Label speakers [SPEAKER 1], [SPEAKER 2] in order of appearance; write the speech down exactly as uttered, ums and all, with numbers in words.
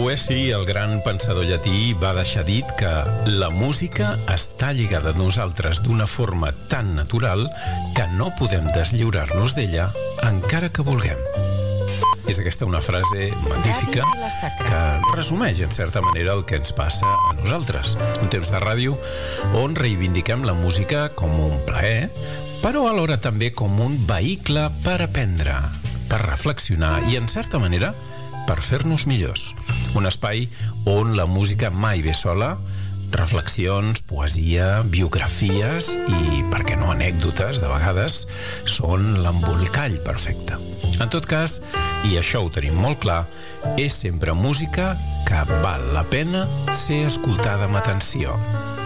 [SPEAKER 1] Boeci, el gran pensador llatí, va deixar dit que la música està lligada a nosaltres d'una forma tan natural que no podem deslliurar-nos d'ella encara que vulguem. És aquesta una frase magnífica que resumeix, en certa manera, el que ens passa a nosaltres. Un temps de ràdio on reivindiquem la música com un plaer, però alhora també com un vehicle per aprendre, per reflexionar i, en certa manera, per fer-nos millors. Un espai on la música mai ve sola, reflexions, poesia, biografies i, per què no, anècdotes, de vegades, són l'embolcall perfecte. En tot cas, i això ho tenim molt clar, és sempre música que val la pena ser escoltada amb atenció.